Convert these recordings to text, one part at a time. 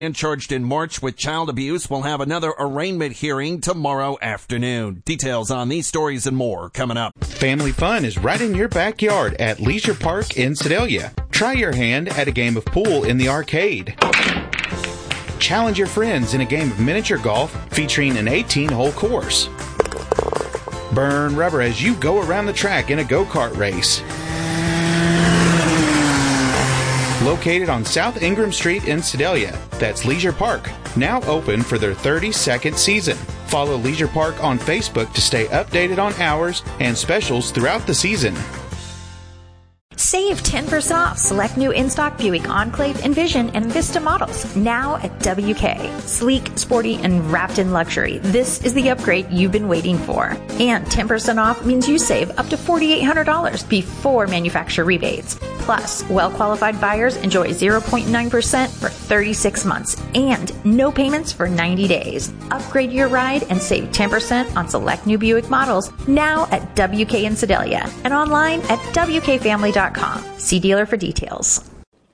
And charged in March with child abuse will have another arraignment hearing tomorrow afternoon. Details on these stories and more coming up. Family fun is right in your backyard at Leisure Park in Sedalia. Try your hand at a game of pool in the arcade. Challenge your friends in a game of miniature golf featuring an 18-hole course. Burn rubber as you go around the track in a go-kart race. Located on South Ingram Street in Sedalia, that's Leisure Park, now open for their 32nd season. Follow Leisure Park on Facebook to stay updated on hours and specials throughout the season. Save 10% off select new in-stock Buick Enclave, Envision, and Vista models now at WK. Sleek, sporty, and wrapped in luxury. This is the upgrade you've been waiting for. And 10% off means you save up to $4,800 before manufacturer rebates. Plus, well-qualified buyers enjoy 0.9% for 36 months and no payments for 90 days. Upgrade your ride and save 10% on select new Buick models now at WK in Sedalia and online at WKFamily.com. See dealer for details.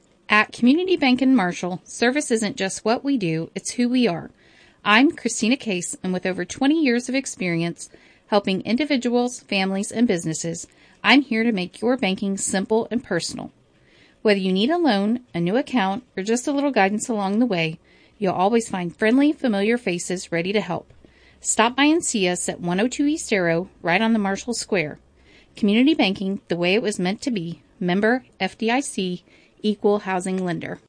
At Community Bank in Marshall, service isn't just what we do, it's who we are. I'm Christina Case, and with over 20 years of experience helping individuals, families, and businesses, I'm here to make your banking simple and personal. Whether you need a loan, a new account, or just a little guidance along the way, you'll always find friendly, familiar faces ready to help. Stop by and see us at 102 East Arrow, right on the Marshall Square. Community banking, the way it was meant to be. Member FDIC, equal housing lender.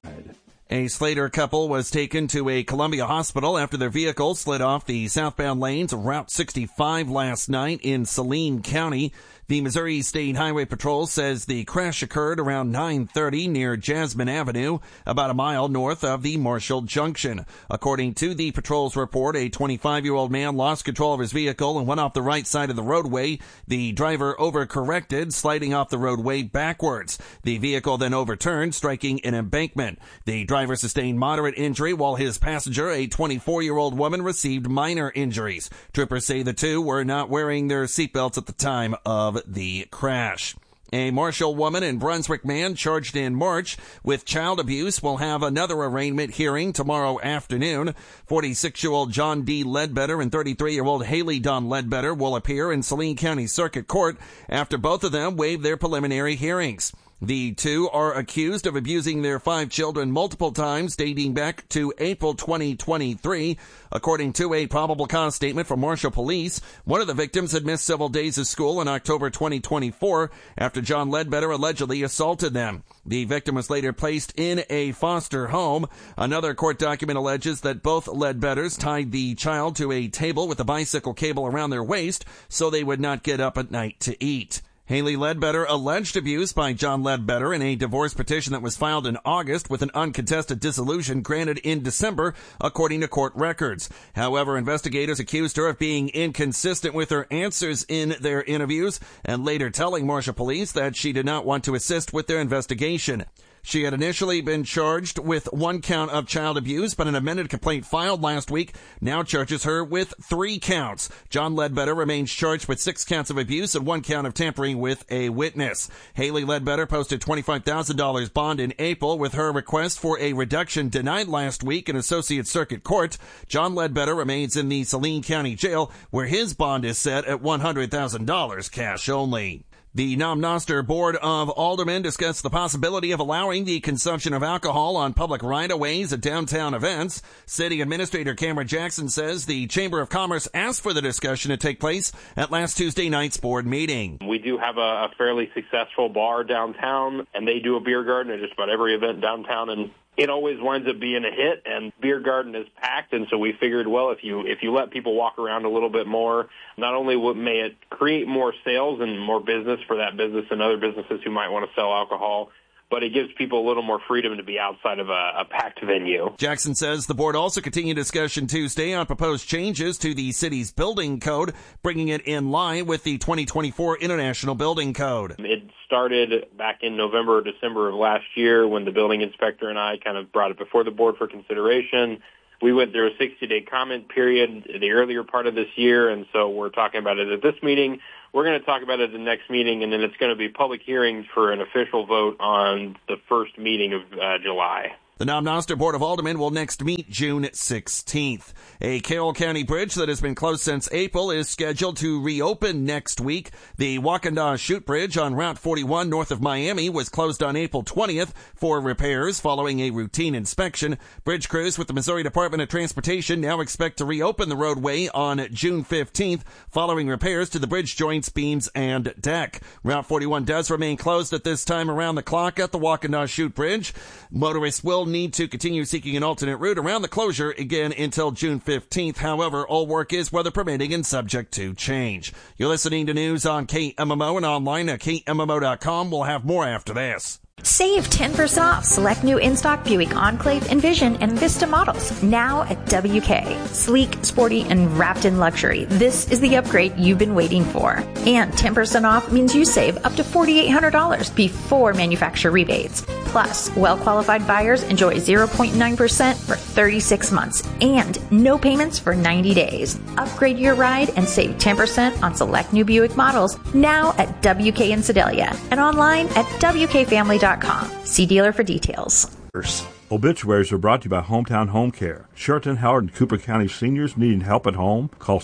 A Slater couple was taken to a Columbia hospital after their vehicle slid off the southbound lanes of Route 65 last night in Saline County. The Missouri State Highway Patrol says the crash occurred around 9:30 near Jasmine Avenue, about a mile north of the Marshall Junction. According to the patrol's report, a 25-year-old man lost control of his vehicle and went off the right side of the roadway. The driver overcorrected, sliding off the roadway backwards. The vehicle then overturned, striking an embankment. The driver sustained moderate injury, while his passenger, a 24-year-old woman, received minor injuries. Troopers say the two were not wearing their seatbelts at the time of the crash. A Marshall woman and Brunswick man charged in March with child abuse will have another arraignment hearing tomorrow afternoon. 46-year-old John D. Ledbetter and 33-year-old Haley Don Ledbetter will appear in Saline County Circuit Court after both of them waived their preliminary hearings. The two are accused of abusing their 5 children multiple times dating back to April 2023. According to a probable cause statement from Marshall Police, one of the victims had missed several days of school in October 2024 after John Ledbetter allegedly assaulted them. The victim was later placed in a foster home. Another court document alleges that both Ledbetters tied the child to a table with a bicycle cable around their waist so they would not get up at night to eat. Haley Ledbetter alleged abuse by John Ledbetter in a divorce petition that was filed in August with an uncontested dissolution granted in December, according to court records. However, investigators accused her of being inconsistent with her answers in their interviews and later telling Marshall Police that she did not want to assist with their investigation. She had initially been charged with 1 count of child abuse, but an amended complaint filed last week now charges her with 3 counts. John Ledbetter remains charged with 6 counts of abuse and 1 count of tampering with a witness. Haley Ledbetter posted $25,000 bond in April with her request for a reduction denied last week in Associate Circuit Court. John Ledbetter remains in the Saline County Jail, where his bond is set at $100,000 cash only. The Nomnoster Board of Aldermen discussed the possibility of allowing the consumption of alcohol on public right-of-ways at downtown events. City Administrator Cameron Jackson says the Chamber of Commerce asked for the discussion to take place at last Tuesday night's board meeting. We do have a fairly successful bar downtown, and they do a beer garden at just about every event downtown, and it always winds up being a hit, and beer garden is packed, and so we figured, well, if you let people walk around a little bit more, not only may it create more sales and more business for that business and other businesses who might want to sell alcohol, but it gives people a little more freedom to be outside of a packed venue. Jackson says the board also continued discussion Tuesday on proposed changes to the city's building code, bringing it in line with the 2024 International Building Code. It started back in November or December of last year when the building inspector and I kind of brought it before the board for consideration. We went through a 60-day comment period the earlier part of this year, and so we're talking about it at this meeting. We're going to talk about it at the next meeting, and then it's going to be public hearings for an official vote on the first meeting of July. The Knob-Noster Board of Aldermen will next meet June 16th. A Carroll County bridge that has been closed since April is scheduled to reopen next week. The Wakanda Chute Bridge on Route 41 north of Miami was closed on April 20th for repairs following a routine inspection. Bridge crews with the Missouri Department of Transportation now expect to reopen the roadway on June 15th following repairs to the bridge joints, beams, and deck. Route 41 does remain closed at this time around the clock at the Wakanda Chute Bridge. Motorists will need to continue seeking an alternate route around the closure again until June 15th. However, all work is weather permitting and subject to change. You're listening to news on KMMO and online at KMMO.com. We'll have more after this. Save 10% off select new in-stock Buick Enclave, Envision, and Vista models now at WK. Sleek, sporty, and wrapped in luxury. This is the upgrade you've been waiting for. And 10% off means you save up to $4,800 before manufacturer rebates. Plus, well-qualified buyers enjoy 0.9% for 36 months and no payments for 90 days. Upgrade your ride and save 10% on select new Buick models now at WK in Sedalia and online at WKFamily.com. See dealer for details. Obituaries are brought to you by Hometown Home Care. Sheraton, Howard, and Cooper County seniors needing help at home? Call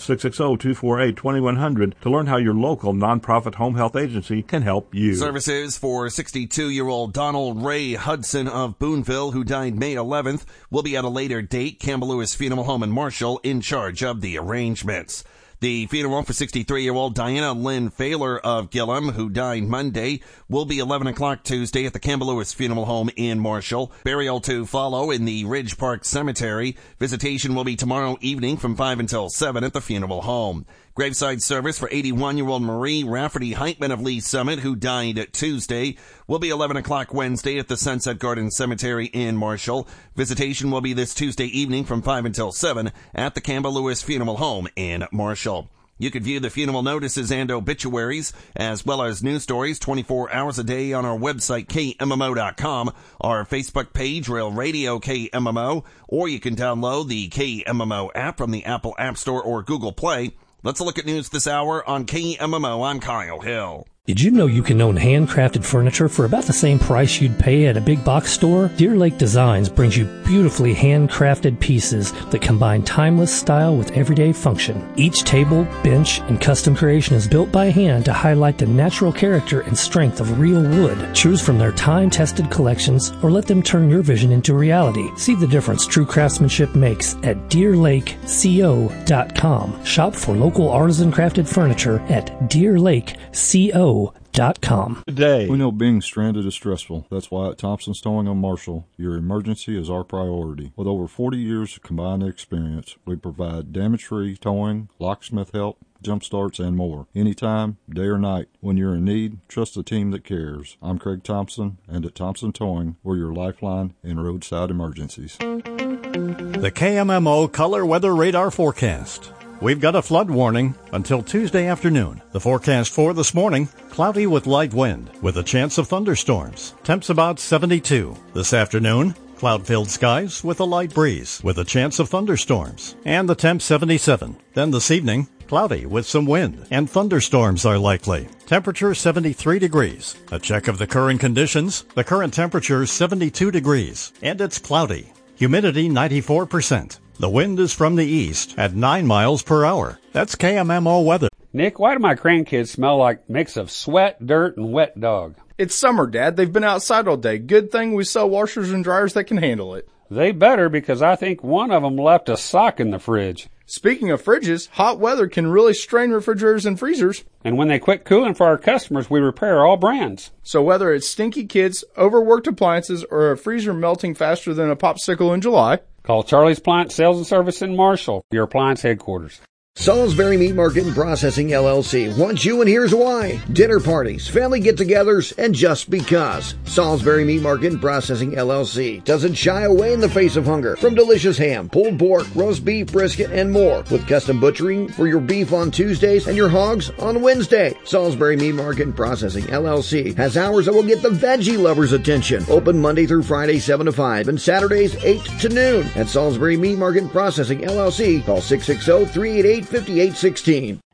660-248-2100 to learn how your local nonprofit home health agency can help you. Services for 62-year-old Donald Ray Hudson of Boonville, who died May 11th, will be at a later date. Campbell Lewis Funeral Home in Marshall in charge of the arrangements. The funeral for 63-year-old Diana Lynn Failer of Gillum, who died Monday, will be 11 o'clock Tuesday at the Campbell Lewis Funeral Home in Marshall. Burial to follow in the Ridge Park Cemetery. Visitation will be tomorrow evening from 5 until 7 at the funeral home. Graveside service for 81-year-old Marie Rafferty Heitman of Lee Summit, who died Tuesday, will be 11 o'clock Wednesday at the Sunset Garden Cemetery in Marshall. Visitation will be this Tuesday evening from 5 until 7 at the Campbell Lewis Funeral Home in Marshall. You can view the funeral notices and obituaries, as well as news stories 24 hours a day on our website, KMMO.com, our Facebook page, Rail Radio KMMO, or you can download the KMMO app from the Apple App Store or Google Play. Let's look at news this hour on KMMO. I'm Kyle Hill. Did you know you can own handcrafted furniture for about the same price you'd pay at a big box store? Deer Lake Designs brings you beautifully handcrafted pieces that combine timeless style with everyday function. Each table, bench, and custom creation is built by hand to highlight the natural character and strength of real wood. Choose from their time-tested collections or let them turn your vision into reality. See the difference true craftsmanship makes at DeerLakeCO.com. Shop for local artisan crafted furniture at DeerLakeCO.com. Today. We know being stranded is stressful. That's why at Thompson's Towing on Marshall, your emergency is our priority. With over 40 years of combined experience, we provide damage-free towing, locksmith help, jump starts, and more. Anytime, day or night. When you're in need, trust a team that cares. I'm Craig Thompson, and at Thompson Towing, we're your lifeline in roadside emergencies. The KMMO Color Weather Radar Forecast. We've got a flood warning until Tuesday afternoon. The forecast for this morning, cloudy with light wind, with a chance of thunderstorms. Temps about 72. This afternoon, cloud-filled skies with a light breeze, with a chance of thunderstorms. And the temp 77. Then this evening, cloudy with some wind, and thunderstorms are likely. Temperature 73 degrees. A check of the current conditions. The current temperature is 72 degrees, and it's cloudy. Humidity 94%. The wind is from the east at 9 miles per hour. That's KMMO weather. Nick, why do my grandkids smell like a mix of sweat, dirt, and wet dog? It's summer, Dad. They've been outside all day. Good thing we sell washers and dryers that can handle it. They better, because I think one of them left a sock in the fridge. Speaking of fridges, hot weather can really strain refrigerators and freezers. And when they quit cooling for our customers, we repair all brands. So whether it's stinky kids, overworked appliances, or a freezer melting faster than a popsicle in July, call Charlie's Appliance Sales and Service in Marshall, your appliance headquarters. Salisbury Meat Market and Processing, LLC wants you, and here's why. Dinner parties, family get-togethers, and just because. Salisbury Meat Market and Processing, LLC doesn't shy away in the face of hunger. From delicious ham, pulled pork, roast beef, brisket, and more. With custom butchering for your beef on Tuesdays and your hogs on Wednesday. Salisbury Meat Market and Processing, LLC has hours that will get the veggie lovers' attention. Open Monday through Friday, 7 to 5, and Saturdays, 8 to noon. At Salisbury Meat Market and Processing, LLC, call 660-388-5816.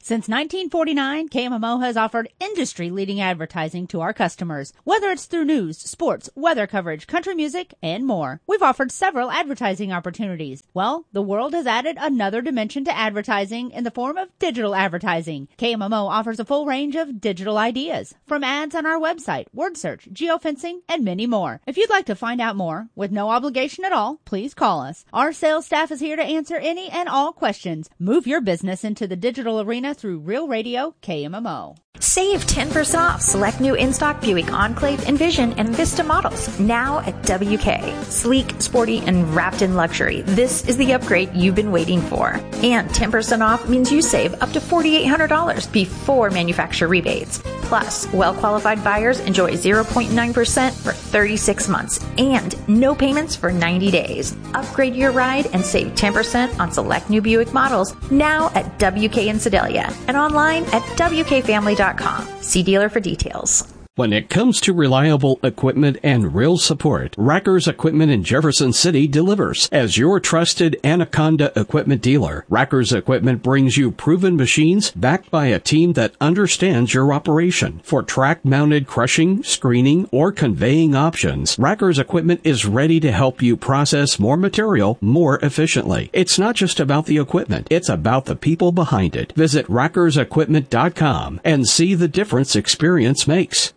Since 1949, KMMO has offered industry-leading advertising to our customers, whether it's through news, sports, weather coverage, country music, and more. We've offered several advertising opportunities. Well, the world has added another dimension to advertising in the form of digital advertising. KMMO offers a full range of digital ideas, from ads on our website, word search, geofencing, and many more. If you'd like to find out more, with no obligation at all, please call us. Our sales staff is here to answer any and all questions. Move your business into the digital arena through Real Radio KMMO. Save 10% off select new in-stock Buick Enclave, Envision, and Vista models now at WK. Sleek, sporty, and wrapped in luxury. This is the upgrade you've been waiting for. And 10% off means you save up to $4,800 before manufacturer rebates. Plus, well-qualified buyers enjoy 0.9% for 36 months and no payments for 90 days. Upgrade your ride and save 10% on select new Buick models now at WK in Sedalia and online at WKFamily.com. See dealer for details. When it comes to reliable equipment and real support, Rackers Equipment in Jefferson City delivers. As your trusted Anaconda equipment dealer, Rackers Equipment brings you proven machines backed by a team that understands your operation. For track-mounted crushing, screening, or conveying options, Rackers Equipment is ready to help you process more material more efficiently. It's not just about the equipment, it's about the people behind it. Visit rackersequipment.com and see the difference experience makes.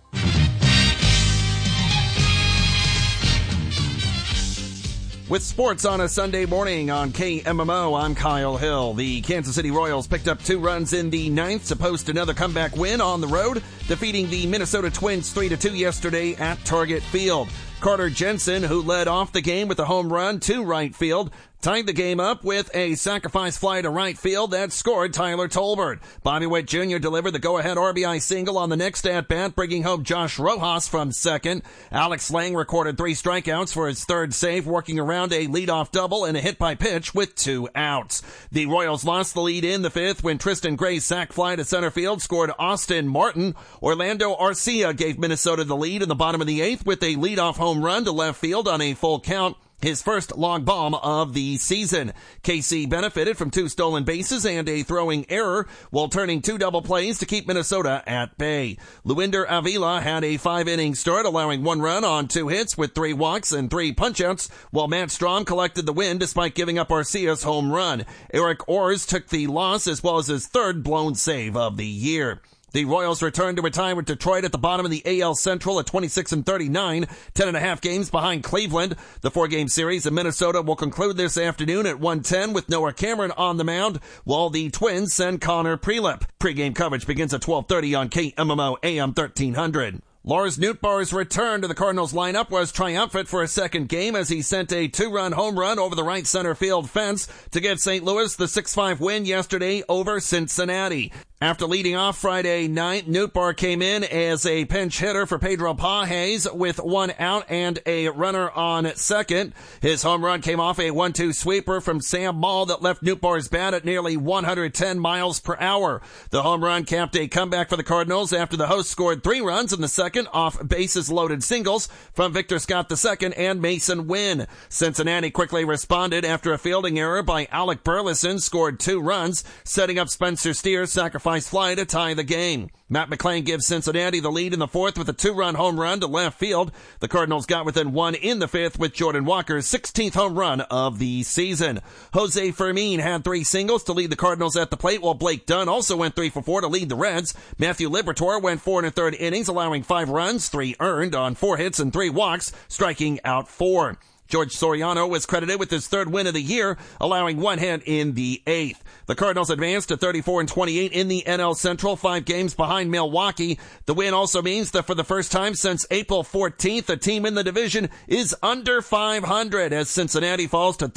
With sports on a Sunday morning on KMMO, I'm Kyle Hill. The Kansas City Royals picked up 2 runs in the 9th to post another comeback win on the road, defeating the Minnesota Twins 3-2 yesterday at Target Field. Carter Jensen, who led off the game with a home run to right field, tied the game up with a sacrifice fly to right field that scored Tyler Tolbert. Bobby Witt Jr. delivered the go-ahead RBI single on the next at-bat, bringing home Josh Rojas from second. Alex Lang recorded 3 strikeouts for his third save, working around a leadoff double and a hit by pitch with 2 outs. The Royals lost the lead in the 5th when Tristan Gray's sac fly to center field scored Austin Martin. Orlando Arcia gave Minnesota the lead in the bottom of the 8th with a leadoff home run to left field on a full count. His first long bomb of the season. KC benefited from 2 stolen bases and a throwing error while turning 2 double plays to keep Minnesota at bay. Luinder Avila had a 5-inning start, allowing 1 run on 2 hits with 3 walks and 3 punch-outs, while Matt Strahm collected the win despite giving up Arcia's home run. Eric Orrs took the loss as well as his 3rd blown save of the year. The Royals returned to a tie with Detroit at the bottom of the AL Central at 26-39, 10.5 games behind Cleveland. The 4-game series in Minnesota will conclude this afternoon at 1:10 with Noah Cameron on the mound, while the Twins send Connor Prelip. Pre-game coverage begins at 12:30 on KMMO AM 1300. Lars Nootbaar's return to the Cardinals lineup was triumphant for a second game as he sent a 2-run home run over the right center field fence to give St. Louis the 6-5 win yesterday over Cincinnati. After leading off Friday night, Nootbaar came in as a pinch hitter for Pedro Pages with 1 out and a runner on second. His home run came off a 1-2 sweeper from Sam Maul that left Nootbaar's bat at nearly 110 miles per hour. The home run capped a comeback for the Cardinals after the hosts scored 3 runs in the second off bases loaded singles from Victor Scott II and Mason Wynn. Cincinnati quickly responded after a fielding error by Alec Burleson scored 2 runs, setting up Spencer Steer's sacrifice fly to tie the game. Matt McClain gives Cincinnati the lead in the 4th with a 2-run home run to left field. The Cardinals got within 1 in the 5th with Jordan Walker's 16th home run of the season. Jose Fermin had 3 singles to lead the Cardinals at the plate, while Blake Dunn also went 3 for 4 to lead the Reds. Matthew Liberatore went 4 1/3 innings, allowing 5 runs, 3 earned on 4 hits and 3 walks, striking out 4. George Soriano was credited with his 3rd win of the year, allowing 1 hit in the 8th. The Cardinals advanced to 34-28 in the NL Central, 5 games behind Milwaukee. The win also means that for the first time since April 14th, a team in the division is under 500 as Cincinnati falls to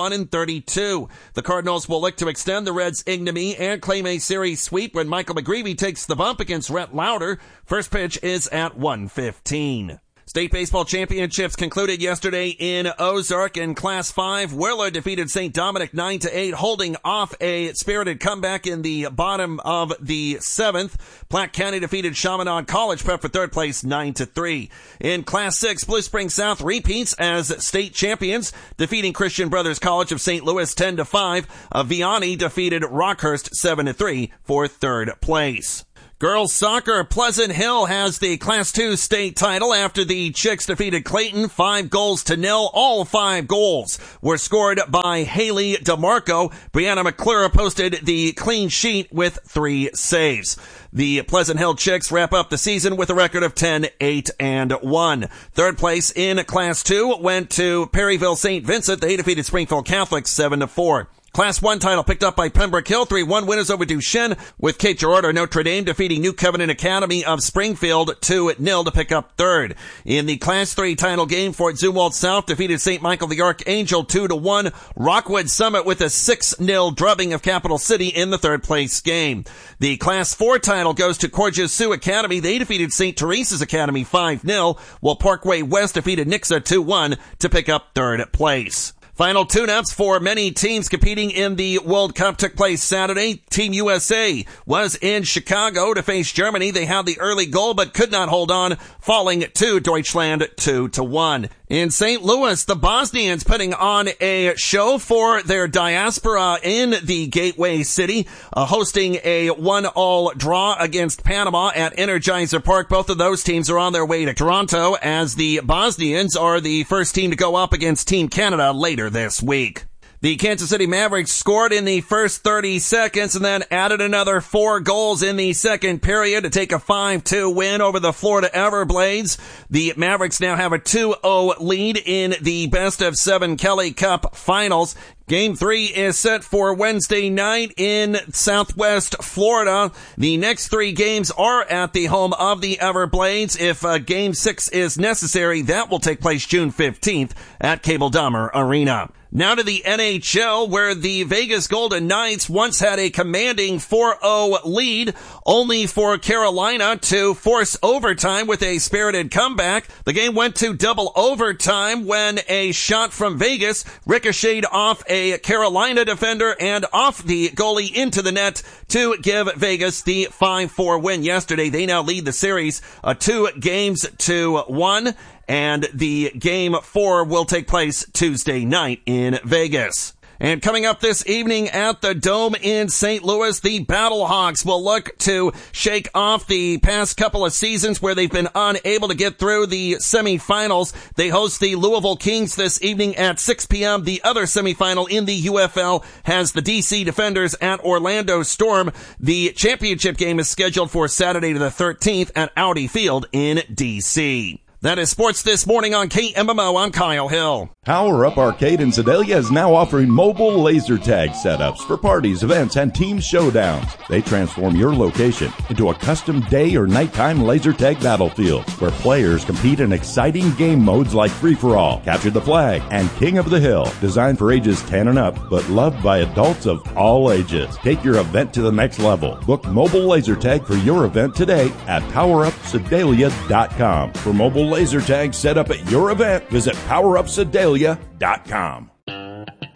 31-32. The Cardinals will look to extend the Reds' ignominy and claim a series sweep when Michael McGreevy takes the bump against Rhett Lauder. First pitch is at 1:15. State baseball championships concluded yesterday in Ozark. In Class 5, Willard defeated St. Dominic 9-8, holding off a spirited comeback in the bottom of the 7th. Platte County defeated Chaminade College Prep for third place 9-3. In Class 6, Blue Springs South repeats as state champions, defeating Christian Brothers College of St. Louis 10-5. Vianney defeated Rockhurst 7-3 for third place. Girls soccer, Pleasant Hill has the Class 2 state title after the Chicks defeated Clayton 5-0. All 5 goals were scored by Haley DeMarco. Brianna McClure posted the clean sheet with 3 saves. The Pleasant Hill Chicks wrap up the season with a record of 10-8-1. Third place in Class 2 went to Perryville St. Vincent. They defeated Springfield Catholic 7-4. Class 1 title picked up by Pembroke Hill, 3-1 winners over Duchesne, with Cape Girardeau Notre Dame defeating New Covenant Academy of Springfield 2-0 to pick up third. In the Class 3 title game, Fort Zumwalt South defeated St. Michael the Archangel 2-1. Rockwood Summit with a 6-0 drubbing of Capital City in the third place game. The Class 4 title goes to Corjus Sioux Academy. They defeated St. Teresa's Academy 5-0, while Parkway West defeated Nixa 2-1 to pick up third place. Final tune-ups for many teams competing in the World Cup took place Saturday. Team USA was in Chicago to face Germany. They had the early goal but could not hold on, falling to Deutschland 2-1. In St. Louis, the Bosnians putting on a show for their diaspora in the Gateway City, hosting a 1-1 draw against Panama at Energizer Park. Both of those teams are on their way to Toronto, as the Bosnians are the first team to go up against Team Canada later this week. The Kansas City Mavericks scored in the first 30 seconds and then added another 4 goals in the second period to take a 5-2 win over the Florida Everblades. The Mavericks now have a 2-0 lead in the best of 7 Kelly Cup finals. Game 3 is set for Wednesday night in Southwest Florida. The next 3 games are at the home of the Everblades. If Game 6 is necessary, that will take place June 15th at Cable Dahmer Arena. Now to the NHL, where the Vegas Golden Knights once had a commanding 4-0 lead, only for Carolina to force overtime with a spirited comeback. The game went to double overtime when a shot from Vegas ricocheted off a Carolina defender and off the goalie into the net to give Vegas the 5-4 win yesterday. They now lead the series 2-1. And the Game 4 will take place Tuesday night in Vegas. And coming up this evening at the Dome in St. Louis, the Battlehawks will look to shake off the past couple of seasons where they've been unable to get through the semifinals. They host the Louisville Kings this evening at 6 p.m. The other semifinal in the UFL has the DC Defenders at Orlando Storm. The championship game is scheduled for Saturday the 13th at Audi Field in DC. That is sports this morning on KMMO. I'm Kyle Hill. Power Up Arcade in Sedalia is now offering mobile laser tag setups for parties, events, and team showdowns. They transform your location into a custom day or nighttime laser tag battlefield where players compete in exciting game modes like Free-for-All, Capture the Flag, and King of the Hill. Designed for ages 10 and up, but loved by adults of all ages. Take your event to the next level. Book mobile laser tag for your event today at PowerUpSedalia.com. For mobile laser tag set up at your event, visit PowerUpSedalia.com.